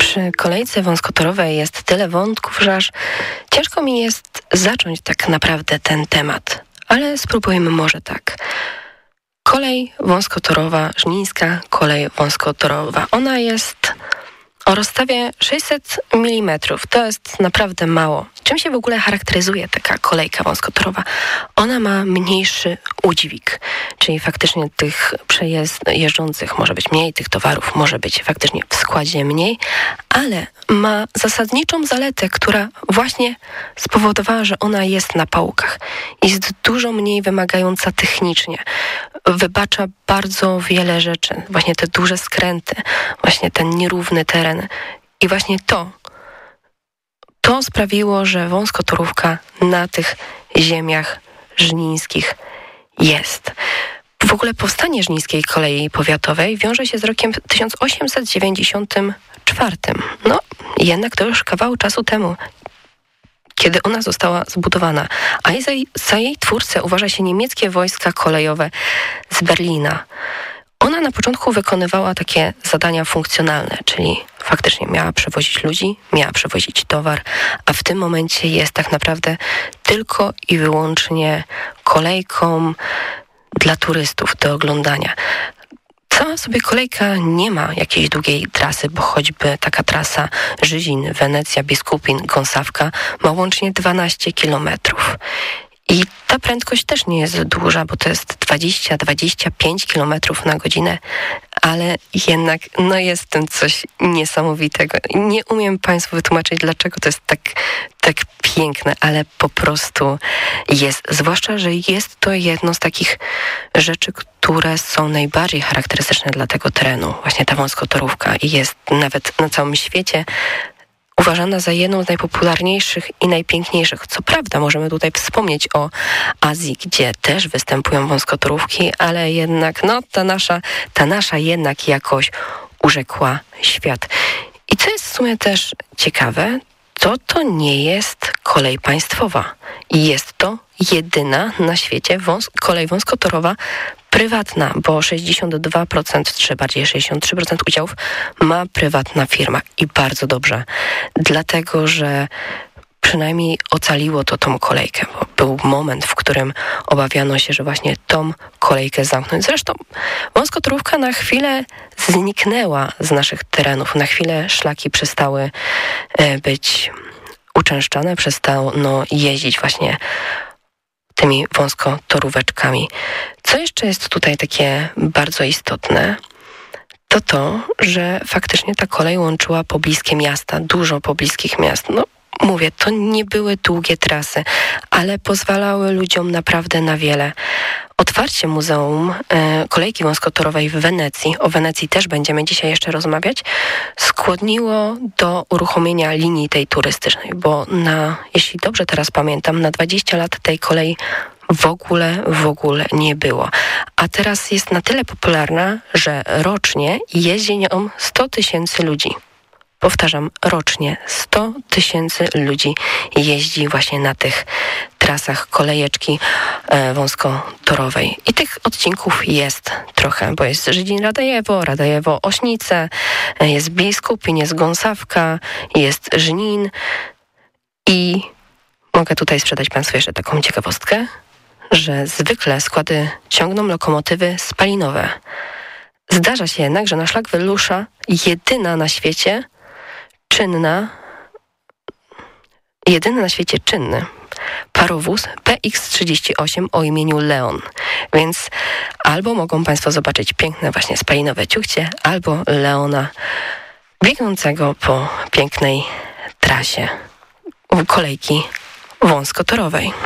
Przy kolejce wąskotorowej jest tyle wątków, że aż ciężko mi jest zacząć tak naprawdę ten temat. Ale spróbujmy może tak. Kolej wąskotorowa, żnińska kolej wąskotorowa. Ona jest o rozstawie 600 mm. To jest naprawdę mało. Czym się w ogóle charakteryzuje taka kolejka wąskotorowa? Ona ma mniejszy udźwig, czyli faktycznie tych jeżdżących może być mniej, tych towarów może być faktycznie w składzie mniej, ale ma zasadniczą zaletę, która właśnie spowodowała, że ona jest na pałkach. Jest dużo mniej wymagająca technicznie. Wybacza bardzo wiele rzeczy. Właśnie te duże skręty, właśnie ten nierówny teren. I właśnie to sprawiło, że wąskotorówka na tych ziemiach żnińskich jest. W ogóle powstanie żnińskiej kolei powiatowej wiąże się z rokiem 1894. No, jednak to już kawał czasu temu, kiedy ona została zbudowana. A za jej twórcę uważa się niemieckie wojska kolejowe z Berlina. Ona na początku wykonywała takie zadania funkcjonalne, czyli faktycznie miała przewozić ludzi, miała przewozić towar, a w tym momencie jest tak naprawdę tylko i wyłącznie kolejką dla turystów do oglądania. Sama sobie kolejka nie ma jakiejś długiej trasy, bo choćby taka trasa Żyzin, Wenecja, Biskupin, Gąsawka ma łącznie 12 kilometrów. I ta prędkość też nie jest duża, bo to jest 20-25 km na godzinę, ale jednak jest w tym coś niesamowitego. Nie umiem Państwu wytłumaczyć, dlaczego to jest tak piękne, ale po prostu jest. Zwłaszcza, że jest to jedno z takich rzeczy, które są najbardziej charakterystyczne dla tego terenu. Właśnie ta wąskotorówka i jest nawet na całym świecie uważana za jedną z najpopularniejszych i najpiękniejszych. Co prawda możemy tutaj wspomnieć o Azji, gdzie też występują wąskotorówki, ale jednak ta nasza jednak jakoś urzekła świat. I co jest w sumie też ciekawe, to nie jest kolej państwowa. I jest to jedyna na świecie kolej wąskotorowa prywatna, bo 62%, czy bardziej 63% udziałów ma prywatna firma. I bardzo dobrze, dlatego że przynajmniej ocaliło to tą kolejkę, bo był moment, w którym obawiano się, że właśnie tą kolejkę zamknąć. Zresztą wąskotorówka na chwilę zniknęła z naszych terenów. Na chwilę szlaki przestały być uczęszczane, przestano jeździć właśnie tymi wąskotoróweczkami. Co jeszcze jest tutaj takie bardzo istotne, to, że faktycznie ta kolej łączyła pobliskie miasta, dużo pobliskich miast. Mówię, to nie były długie trasy, ale pozwalały ludziom naprawdę na wiele. Otwarcie Muzeum Kolejki Wąskotorowej w Wenecji, o Wenecji też będziemy dzisiaj jeszcze rozmawiać, skłoniło do uruchomienia linii tej turystycznej, bo jeśli dobrze teraz pamiętam, na 20 lat tej kolei w ogóle nie było. A teraz jest na tyle popularna, że rocznie jeździ nią 100 000 ludzi. Powtarzam, rocznie 100 000 ludzi jeździ właśnie na tych trasach kolejeczki wąskotorowej. I tych odcinków jest trochę, bo jest Żydzin-Radejewo, Radejewo-Ośnice, jest Biskupin, jest Gąsawka, jest Żnin. I mogę tutaj sprzedać Państwu jeszcze taką ciekawostkę, że zwykle składy ciągną lokomotywy spalinowe. Zdarza się jednak, że na szlak wyrusza jedyny na świecie czynny parowóz PX38 o imieniu Leon. Więc albo mogą Państwo zobaczyć piękne właśnie spalinowe ciuchcie, albo Leona biegnącego po pięknej trasie kolejki wąskotorowej.